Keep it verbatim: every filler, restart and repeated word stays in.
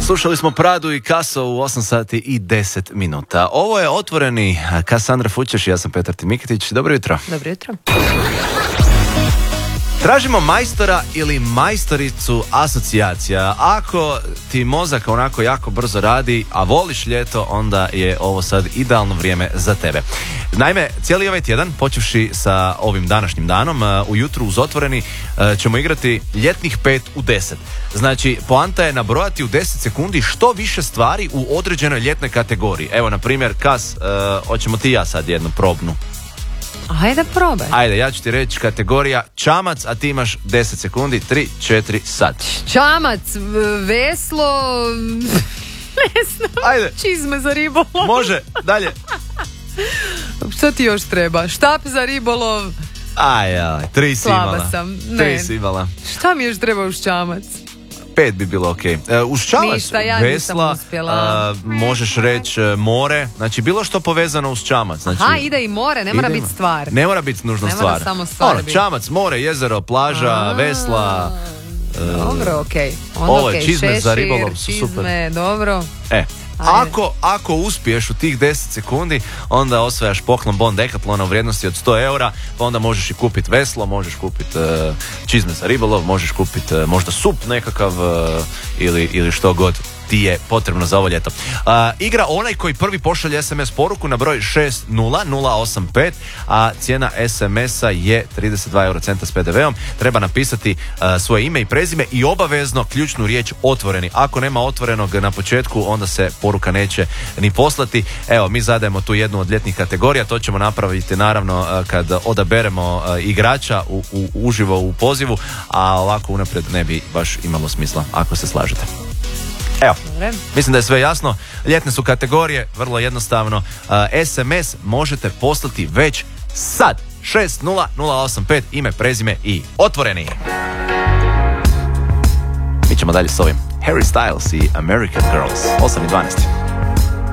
Slušali smo Pradu i Kaso u osam sati i deset minuta. Ovo je Otvoreni. Kasandra Fućeš i ja sam Petar Timiketić. Dobro jutro. Dobro jutro. Tražimo majstora ili majstoricu asocijacija. Ako ti mozak onako jako brzo radi, a voliš ljeto, onda je ovo sad idealno vrijeme za tebe. Naime, cijeli ovaj tjedan, počevši sa ovim današnjim danom, ujutro uz Otvoreni ćemo igrati ljetnih pet u deset. Znači, poanta je nabrojati u deset sekundi što više stvari u određenoj ljetnoj kategoriji. Evo, na primjer, Kas, uh, hoćemo ti i ja sad jednu probnu. Ajde, probaj. Ajde, ja ću ti reći kategorija čamac, a ti imaš deset sekundi, tri, četiri, sad. Čamac, veslo, ne znam, Ajde. čizme za ribolov. Može, dalje. Što ti još treba? Štap za ribolov. Aj, aj, tri si Slaba imala. sam. Ne. Tri si imala. Šta mi još treba uz čamac? Pet bi bilo okej. Okay. Uh, uz čamac, Ništa, ja vesla, nisam uspjela. uh, možeš reći uh, more, znači bilo što povezano uz čamac. Znači, Aha, ide i more, ne mora ide biti ima. stvar. Ne mora biti nužno Ne stvar. mora samo stvar ono, biti. čamac, more, jezero, plaža, A, vesla. Uh, Dobro, okej. Okay. Ovo je čizme za ribolov, su super. Čizme, dobro. E, Ajde. ako, ako uspiješ u tih deset sekundi, onda osvajaš poklon Bond Decathlona u vrijednosti od sto eura, pa onda možeš i kupiti veslo, možeš kupiti uh, čizme za ribolov, možeš kupiti uh, možda sup nekakav uh, ili, ili što god ti je potrebno za ovo ljeto. Uh, igra onaj koji prvi pošalje es em es poruku na broj šest nula nula osam pet, a cijena es emesa je trideset dva eurocenta s pe de veom. Treba napisati uh, svoje ime i prezime i obavezno ključnu riječ Otvoreni. Ako nema Otvorenog na početku, onda se poruka neće ni poslati. Evo, mi zadajemo tu jednu od ljetnih kategorija, to ćemo napraviti naravno uh, kad odaberemo uh, igrača u, u, uživo u pozivu, a ovako unaprijed ne bi baš imalo smisla, ako se slažete. Evo, Dobre. mislim da je sve jasno. Ljetne su kategorije, vrlo jednostavno. Uh, es em es možete poslati već sad. šest nula nula osam pet, ime, prezime i Otvoreni. Mi ćemo dalje s ovim. Harry Styles i American Girls. osam i dvanaest.